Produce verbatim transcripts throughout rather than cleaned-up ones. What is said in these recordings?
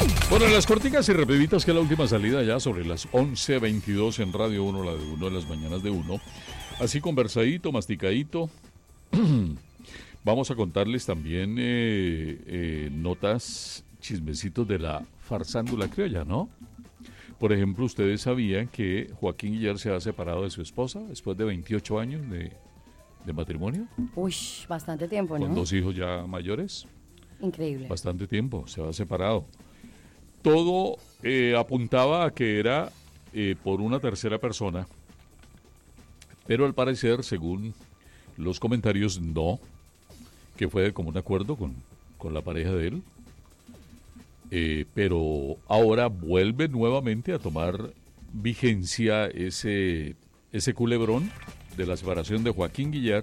Bueno, las corticas y rapiditas, que es la última salida ya sobre las once veintidós en Radio uno, la de uno de las mañanas de uno. Así conversadito, masticadito. Vamos a contarles también eh, eh, notas, chismecitos de la farsándula criolla, ¿no? Por ejemplo, ustedes sabían que Joaquín Guillar se ha separado de su esposa después de veintiocho años de, de matrimonio. Uy, bastante tiempo, ¿no? Con dos hijos ya mayores. Increíble. Bastante tiempo, se ha separado. Todo eh, apuntaba a que era eh, por una tercera persona, pero al parecer, según los comentarios, no, que fue de común acuerdo con, con la pareja de él, eh, pero ahora vuelve nuevamente a tomar vigencia ese, ese culebrón de la separación de Joaquín Guillar,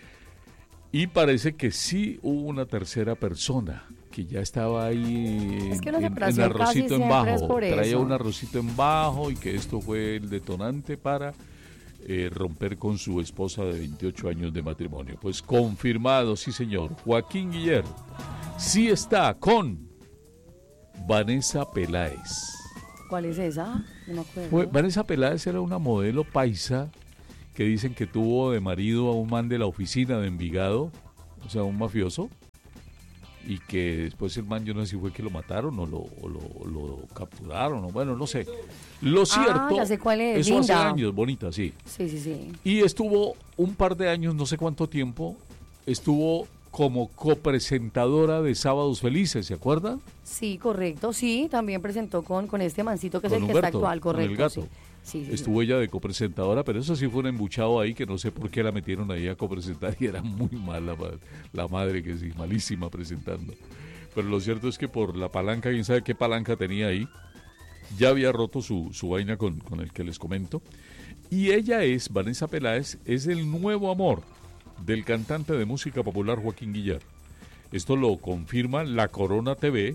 y parece que sí hubo una tercera persona que ya estaba ahí es que en, en arrocito en bajo, traía eso. un arrocito en bajo, y que esto fue el detonante para eh, romper con su esposa de veintiocho años de matrimonio. Pues confirmado, sí señor, Joaquín Guillar sí está con Vanessa Peláez. ¿Cuál es esa? No me acuerdo. Fue, Vanessa Peláez era una modelo paisa que dicen que tuvo de marido a un man de la oficina de Envigado, o sea, un mafioso, y que después el man, yo no sé si fue que lo mataron o lo, o lo, o lo capturaron, o bueno, no sé. Lo cierto, ah, ya sé cuál es. eso Linda. hace años, bonita, sí. Sí, sí, sí. Y estuvo un par de años, no sé cuánto tiempo, estuvo como copresentadora de Sábados Felices, ¿se acuerdan? Sí, correcto, sí, también presentó con, con este mancito que es Con el que Humberto, está actual, con correcto. el gato. Sí. Sí, sí, Estuvo sí. ella de copresentadora, pero eso sí fue un embuchado ahí que no sé por qué la metieron ahí a copresentar, y era muy mala la madre, que sí, malísima presentando. Pero lo cierto es que por la palanca, quién sabe qué palanca tenía ahí, ya había roto su, su vaina con, con el que les comento. Y ella es, Vanessa Peláez, es el nuevo amor del cantante de música popular Joaquín Guillar. Esto lo confirma La Corona T V.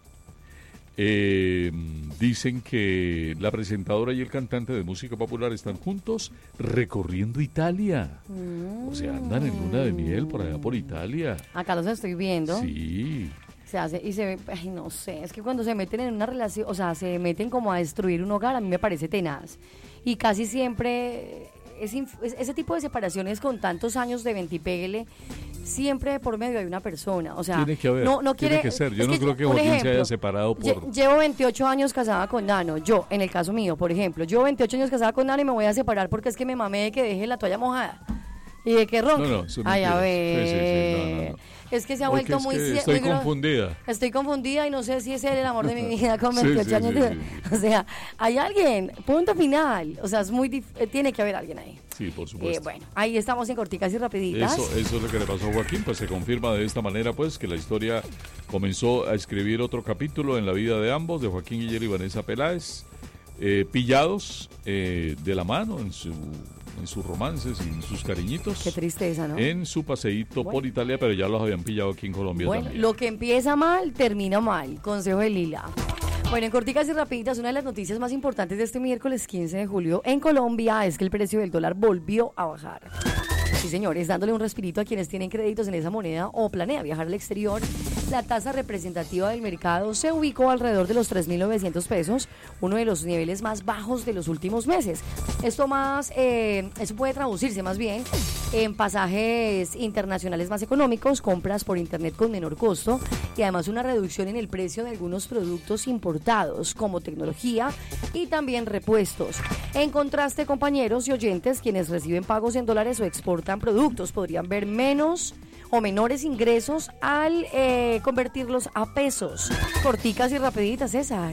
Eh, dicen que la presentadora y el cantante de música popular están juntos recorriendo Italia. Mm. O sea, andan en luna de miel por allá por Italia. Acá los estoy viendo. Sí. Se hace y se ve, ay, no sé, es que cuando se meten en una relación, o sea, se meten como a destruir un hogar, a mí me parece tenaz. Y casi siempre es, es, ese tipo de separaciones con tantos años de ventipéguele, siempre de por medio hay una persona, o sea, tiene que haber, no, no quiere, tiene que ser. Yo no que, creo que por Joaquín ejemplo, se haya separado por... Llevo veintiocho años casada con Nano, yo, en el caso mío, por ejemplo, yo veintiocho años casada con Nano y me voy a separar porque es que me mamé de que deje la toalla mojada y de que ronque. No, no, eso es Ay, a mentira. ver. Sí, sí, sí, no, no, no. Es que se ha Porque vuelto es muy... que estoy muy gro- confundida. Estoy confundida y no sé si ese es el amor de mi vida con Sí, veintiocho sí, años. sí, de... sí, O sea, hay alguien, punto final. O sea, es muy dif- eh, tiene que haber alguien ahí. Sí, por Eh, supuesto. bueno, ahí estamos en corticas y rapiditas. Eso, eso es lo que le pasó a Joaquín, pues se confirma de esta manera, pues, que la historia comenzó a escribir otro capítulo en la vida de ambos, de Joaquín Guillar y Vanessa Peláez, eh, pillados eh, de la mano en su en sus romances y en sus cariñitos. Qué tristeza, ¿no? En su paseíto Bueno. por Italia, pero ya los habían pillado aquí en Colombia Bueno, también. lo que empieza mal, termina mal. Consejo de Lila. Bueno, en corticas y rapiditas, una de las noticias más importantes de este miércoles quince de julio en Colombia es que el precio del dólar volvió a bajar. Sí, señores, dándole un respirito a quienes tienen créditos en esa moneda o planea viajar al exterior. La tasa representativa del mercado se ubicó alrededor de los tres mil novecientos pesos, uno de los niveles más bajos de los últimos meses. Esto más, eh, eso puede traducirse más bien en pasajes internacionales más económicos, compras por internet con menor costo y además una reducción en el precio de algunos productos importados como tecnología y también repuestos. En contraste, compañeros y oyentes, quienes reciben pagos en dólares o exportan productos podrían ver menos o menores ingresos al eh, convertirlos a pesos. Corticas y rapiditas, César.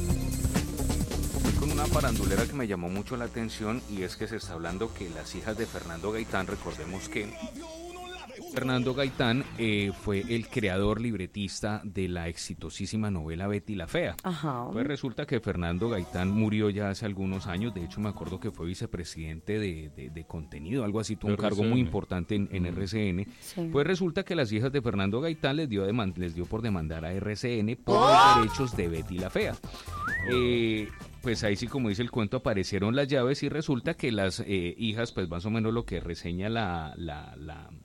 Con una farandulera que me llamó mucho la atención, y es que se está hablando que las hijas de Fernando Gaitán, recordemos que Fernando Gaitán eh, fue el creador libretista de la exitosísima novela Betty la Fea. Ajá. Pues resulta que Fernando Gaitán murió ya hace algunos años. De hecho, me acuerdo que fue vicepresidente de, de, de contenido, algo así, tuvo un cargo muy importante en, en mm. R C N. Sí. Pues resulta que las hijas de Fernando Gaitán les dio, demand- les dio por demandar a R C N por ¡Oh! los derechos de Betty la Fea. Eh... Pues ahí sí, como dice el cuento, aparecieron las llaves y resulta que las eh, hijas, pues más o menos lo que reseña la, la, la,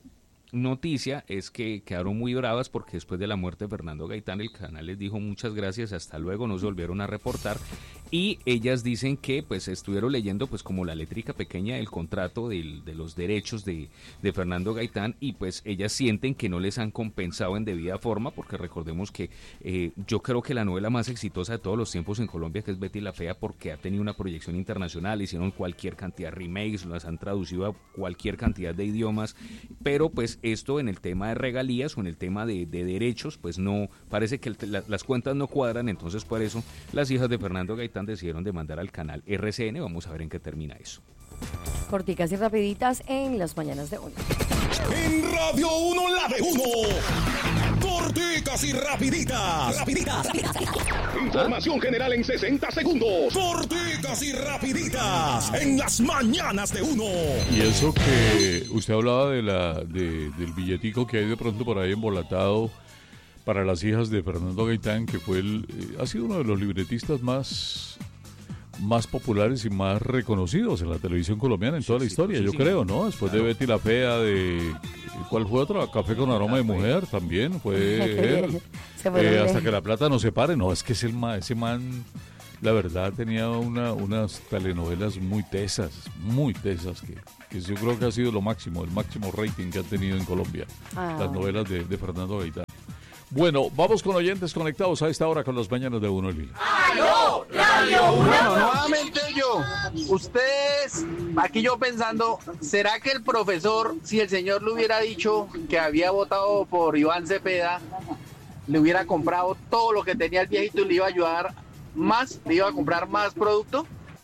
noticia es que quedaron muy bravas porque después de la muerte de Fernando Gaitán el canal les dijo muchas gracias, hasta luego, no se volvieron a reportar, y ellas dicen que pues estuvieron leyendo pues como la letrica pequeña del contrato del, de los derechos de, de Fernando Gaitán, y pues ellas sienten que no les han compensado en debida forma, porque recordemos que eh, yo creo que la novela más exitosa de todos los tiempos en Colombia, que es Betty la Fea, porque ha tenido una proyección internacional, hicieron cualquier cantidad de remakes, las han traducido a cualquier cantidad de idiomas, pero pues esto en el tema de regalías o en el tema de, de derechos, pues no, parece que el, la, las cuentas no cuadran, entonces por eso las hijas de Fernando Gaitán decidieron demandar al canal R C N. Vamos a ver en qué termina eso. Corticas y rapiditas en las mañanas de uno. En Radio uno, la de uno. Corticas y rapiditas. Rapiditas. Información general en sesenta segundos. Corticas y rapiditas en las mañanas de uno. Y eso que usted hablaba de la de, del billetico que hay de pronto por ahí embolatado para las hijas de Fernando Gaitán, que fue el, eh, ha sido uno de los libretistas más más populares y más reconocidos en la televisión colombiana en sí, toda la sí, historia, sí, yo sí, creo, ¿no? Después claro. de Betty la Fea, de ¿cuál fue otro? Café con aroma de mujer, también fue él. eh, hasta que la plata no se pare, no, es que es el man, ese man, la verdad, tenía una, unas telenovelas muy tesas, muy tesas, que, que yo creo que ha sido lo máximo, el máximo rating que ha tenido en Colombia, ah. las novelas de, de Fernando Gaitán. Bueno, vamos con oyentes conectados a esta hora con las mañanas de Uno, Lila. ¡Aló! ¡Radio Uno! Bueno, nuevamente yo. Ustedes, aquí yo pensando, ¿será que el profesor, si el señor le hubiera dicho que había votado por Iván Cepeda, le hubiera comprado todo lo que tenía el viejito y le iba a ayudar más, le iba a comprar más producto?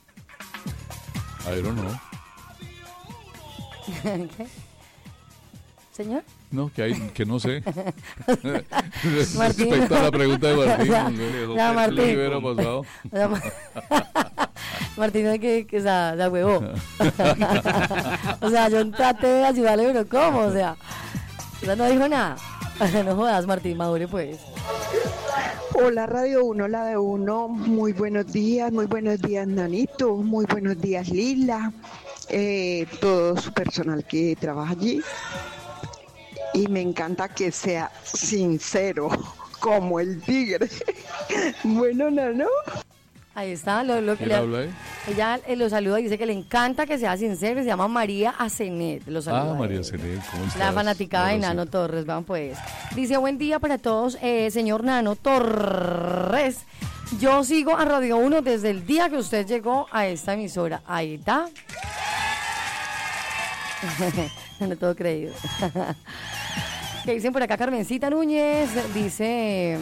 I don't know. ¿Qué? ¿Señor? No, que hay, que no sé. Martín. Respecto a la pregunta de Martín, no, no, no, Martín. ¿Qué hubiera pasado? Martín es que, que se, se huevó. O sea, yo traté de ayudarle, pero ¿cómo? O sea, no dijo nada. No jodas, Martín, madure pues. Hola Radio Uno, la de Uno. Muy buenos días, muy buenos días, Nanito. Muy buenos días, Lila. Eh, todo su personal que trabaja allí. Y me encanta que sea sincero, como el tigre. Bueno, Nano. Ahí está, lo, lo que le, habla ahí? Ella eh, lo saluda y dice que le encanta que sea sincero, se llama María Acenet. Lo saluda. Ah, María Acenet, ¿cómo estás? La fanaticada de Nano Torres, van pues. Dice, buen día para todos, eh, señor Nano Torres. Yo sigo a Radio Uno desde el día que usted llegó a esta emisora. Ahí está. No todo creído. ¿Qué dicen por acá? Carmencita Núñez dice...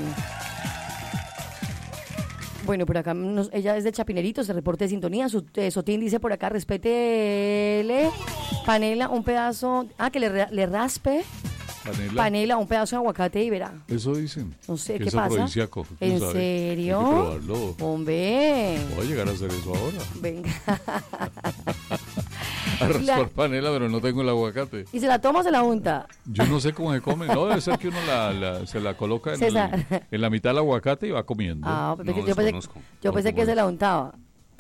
Bueno, por acá nos, ella es de Chapinerito, se reporte de sintonía. Su, eh, Sotín dice por acá, respétele panela, un pedazo... Ah, que le, le raspe... Panela. Panela, un pedazo de aguacate y verá. Eso dicen. No sé, ¿qué es pasa? ¿En sabe? serio? Hay que probarlo. Hombre. Voy a llegar a hacer eso ahora. Venga. A raspar la... panela, pero no tengo el aguacate. ¿Y se la toma o se la unta? Yo no sé cómo se come. No, debe ser que uno la, la, se la coloca en, el, en la mitad del aguacate y va comiendo. Ah, no, yo pensé, yo pensé no, que se la untaba.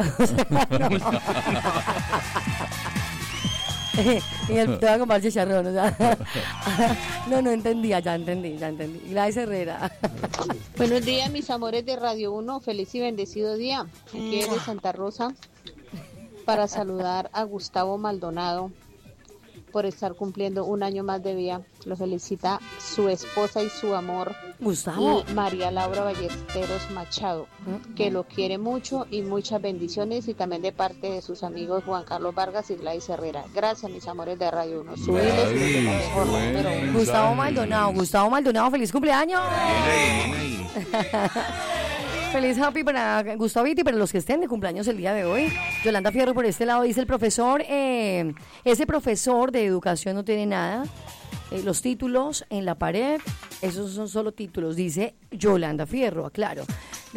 Y el, te va a comprar chicharrón, o sea. No, no entendía, ya entendí, ya entendí. Gladys Herrera. Buenos días, mis amores de Radio Uno, feliz y bendecido día. Aquí es de Santa Rosa para saludar a Gustavo Maldonado por estar cumpliendo un año más de vida. Lo felicita su esposa y su amor, Gustavo. Y María Laura Ballesteros Machado, ¿Mm? que lo quiere mucho y muchas bendiciones, y también de parte de sus amigos Juan Carlos Vargas y Gladys Herrera. Gracias, mis amores de Radio Uno. Subiles y lo mejor, pero... Gustavo Maldonado, Gustavo Maldonado, feliz cumpleaños. Feliz happy para Gustavito y para los que estén de cumpleaños el día de hoy. Yolanda Fierro por este lado dice el profesor, eh, ese profesor de educación no tiene nada. Eh, los títulos en la pared, esos son solo títulos, dice Yolanda Fierro, aclaro.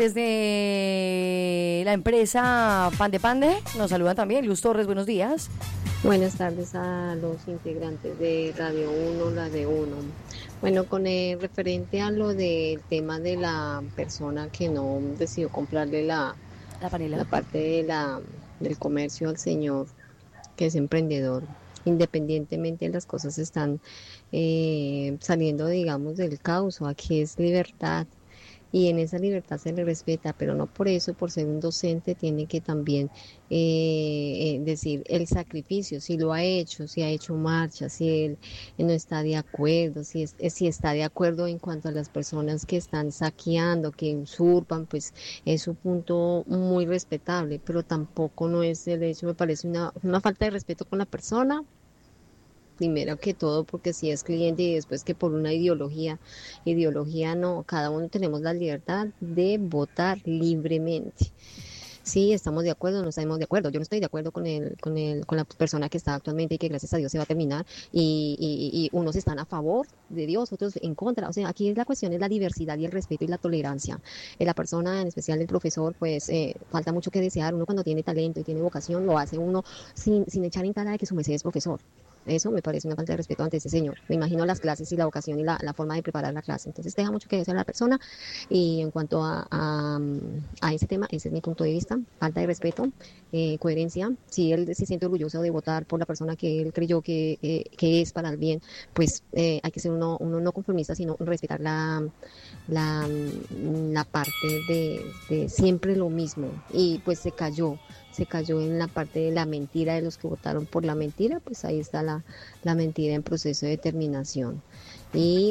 Desde la empresa Pan de Pande nos saludan también. Luz Torres, buenos días. Buenas tardes a los integrantes de Radio Uno, la de Uno. Bueno, con el referente a lo del tema de la persona que no decidió comprarle la, la, panela. la parte de la, del comercio al señor, que es emprendedor, independientemente de las cosas están eh, saliendo, digamos, del caos. Aquí es libertad. Y en esa libertad se le respeta, pero no por eso, por ser un docente, tiene que también eh, eh, decir el sacrificio, si lo ha hecho, si ha hecho marcha, si él no está de acuerdo, si, es, si está de acuerdo en cuanto a las personas que están saqueando, que usurpan, pues es un punto muy respetable, pero tampoco no es el hecho, me parece una, una falta de respeto con la persona. Primero que todo porque si es cliente y después que por una ideología, ideología no, cada uno tenemos la libertad de votar libremente. Sí, estamos de acuerdo, no estamos de acuerdo. Yo no estoy de acuerdo con el, con el, con la persona que está actualmente y que gracias a Dios se va a terminar. Y, y, y unos están a favor de Dios, otros en contra. O sea, aquí la cuestión es la diversidad y el respeto y la tolerancia. Eh, la persona, en especial el profesor, pues eh, falta mucho que desear. Uno cuando tiene talento y tiene vocación lo hace uno sin, sin echar en cara de que su merced es profesor. Eso me parece una falta de respeto ante ese señor. Me imagino las clases y la vocación y la, la forma de preparar la clase. Entonces deja mucho que desear a la persona. Y en cuanto a, a, a ese tema, ese es mi punto de vista. Falta de respeto, eh, coherencia. Si él se siente orgulloso de votar por la persona que él creyó que, eh, que es para el bien, pues eh, hay que ser uno, uno no conformista, sino respetar la, la, la parte de, de siempre lo mismo. Y pues se cayó. se cayó en la parte de la mentira de los que votaron por la mentira, pues ahí está la, la mentira en proceso de determinación. Y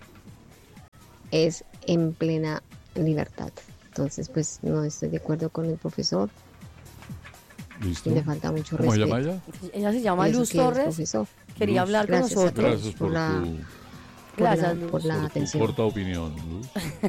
es en plena libertad. Entonces, pues no estoy de acuerdo con el profesor. ¿Listo? Y le falta mucho ¿Cómo respeto. se llama ella? Ella se llama Luz Torres. Quería Luz, hablar con gracias nosotros. Gracias por, por la, tu, por Gracias, la, Luz. por la por tu atención. corta opinión, Luz.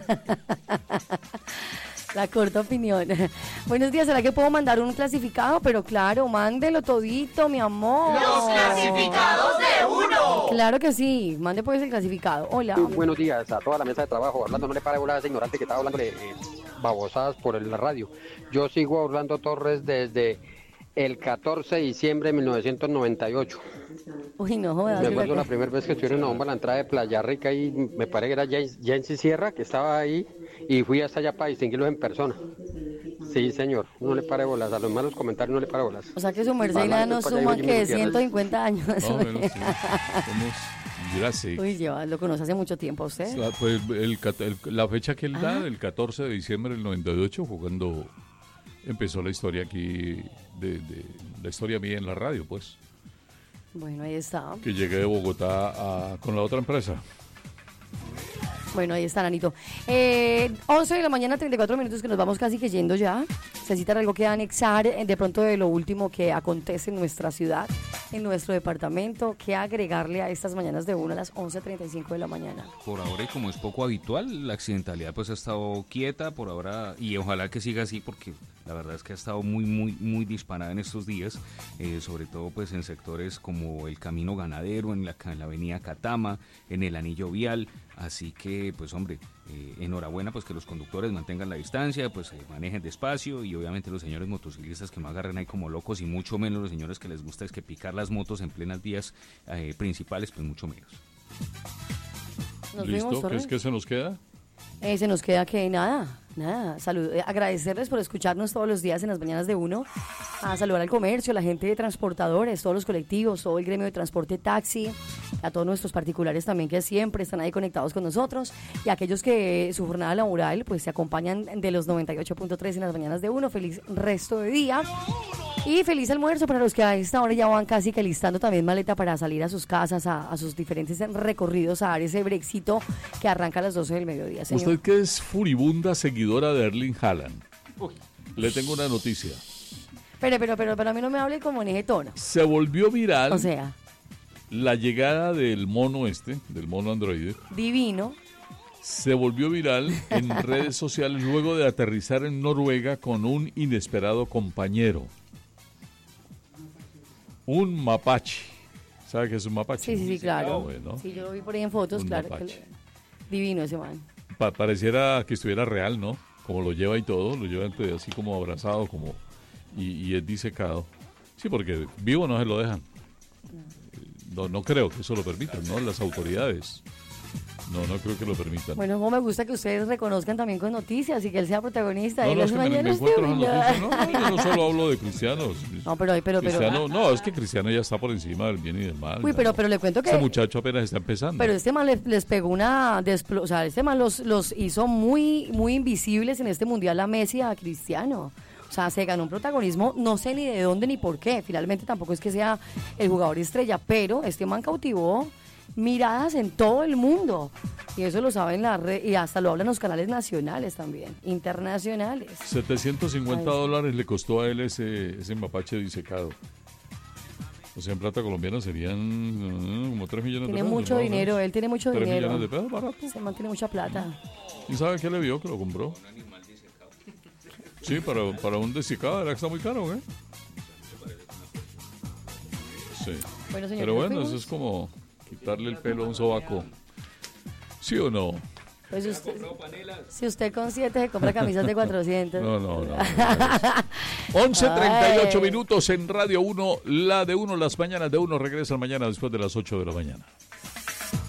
La corta opinión. Buenos días, ¿será que puedo mandar un clasificado? Pero claro, mándelo todito, mi amor. ¡Los clasificados de uno! Claro que sí, mande pues el clasificado. Hola. Muy buenos días a toda la mesa de trabajo. Orlando, no le pare bola a ese ignorante que estaba hablándole eh, babosadas por la radio. Yo sigo a Orlando Torres desde el catorce de diciembre de mil novecientos noventa y ocho. Uy, no jodas. Me acuerdo la primera vez que estuvieron en una bomba a la entrada de Playa Rica y me parece que era Yancy Sierra que estaba ahí y fui hasta allá para distinguirlos en persona. Sí, señor, no le pare bolas, a los malos comentarios no le pare bolas. O sea que su merced nada nos suma que ciento cincuenta años. Más o menos, sí. Somos Jurassic. Uy, lleva, lo conoce hace mucho tiempo a usted. La, pues, el, el, la fecha que él da, Ajá. el catorce de diciembre del noventa y ocho, fue cuando empezó la historia aquí, de, de la historia mía en la radio, pues. Bueno, ahí está. Que llegué de Bogotá a, con la otra empresa. Bueno, ahí está, Nanito. Eh, once de la mañana, treinta y cuatro minutos, que nos vamos casi que yendo ya. Necesitan algo que anexar eh, de pronto de lo último que acontece en nuestra ciudad, en nuestro departamento, que agregarle a estas mañanas de una a las once treinta y cinco de la mañana. Por ahora, y como es poco habitual, la accidentalidad pues ha estado quieta por ahora y ojalá que siga así porque la verdad es que ha estado muy, muy, muy disparada en estos días, eh, sobre todo pues en sectores como el Camino Ganadero, en la, en la avenida Catama, en el Anillo Vial, así que pues hombre, eh, enhorabuena pues que los conductores mantengan la distancia, pues eh, manejen despacio y obviamente los señores motociclistas que no agarren ahí como locos y mucho menos los señores que les gusta es que picar las motos en plenas vías eh, principales, pues mucho menos. ¿Nos ¿Listo? vimos, ¿Qué es que se nos queda? Eh, se nos queda que nada, nada. Salud, eh, agradecerles por escucharnos todos los días en las mañanas de uno. A saludar al comercio, a la gente de transportadores, todos los colectivos, todo el gremio de transporte taxi, a todos nuestros particulares también que siempre están ahí conectados con nosotros y a aquellos que su jornada laboral pues se acompañan de los noventa y ocho punto tres en las mañanas de uno. Feliz resto de día. Y feliz almuerzo para los que a esta hora ya van casi que listando también maleta para salir a sus casas, a, a sus diferentes recorridos, a dar ese brexito que arranca a las doce del mediodía, señor. Usted que es furibunda seguidora de Erling Haaland, le tengo una noticia. Pero, pero, pero, pero a mí no me hable como en ese tono. Se volvió viral O sea, la llegada del mono este, del mono androide. divino. Se volvió viral en redes sociales luego de aterrizar en Noruega con un inesperado compañero. Un mapache. ¿Sabe qué es un mapache? Sí, sí, sí, claro. Ah, bueno. Sí, yo lo vi por ahí en fotos, Un claro. que mapache. le- divino ese man. Pa- pareciera que estuviera real, ¿no? Como lo lleva y todo, lo lleva entre- así como abrazado, como y, y es disecado. Sí, porque vivo no se lo dejan. No, no creo que eso lo permitan, ¿no? Las autoridades. No, no creo que lo permitan. Bueno, como me gusta que ustedes reconozcan también con noticias y que él sea protagonista. No, y no, es que me, me encuentro las noticias. No, no, yo no solo hablo de cristianos. No, pero, pero, Cristiano, pero. no, es que Cristiano ya está por encima del bien y del mal. Uy, pero, pero le cuento que. Este muchacho apenas está empezando. Pero este man le, les pegó una. Desplo, o sea, este man los, los hizo muy, muy invisibles en este mundial a Messi y a Cristiano. O sea, se ganó un protagonismo, no sé ni de dónde ni por qué. Finalmente tampoco es que sea el jugador estrella, pero este man cautivó miradas en todo el mundo. Y eso lo saben las redes, y hasta lo hablan los canales nacionales también, internacionales. setecientos cincuenta dólares le costó a él ese, ese mapache disecado. O sea, en plata colombiana serían uh, como tres millones tiene de pesos. Tiene mucho ¿no? dinero, él tiene mucho tres dinero. millones de pesos, barato. Se mantiene mucha plata. ¿Y sabe qué le vio que lo compró? Sí, para, para un disecado era que está muy caro, ¿eh? Sí. Bueno, señor, pero bueno, fuimos? eso es como quitarle el pelo a un sobaco. ¿Sí o no? Pues usted, si usted con siete se compra camisas de cuatrocientos. No, no, no. once treinta y ocho minutos en Radio uno, la de uno, las mañanas de uno regresan mañana después de las ocho de la mañana.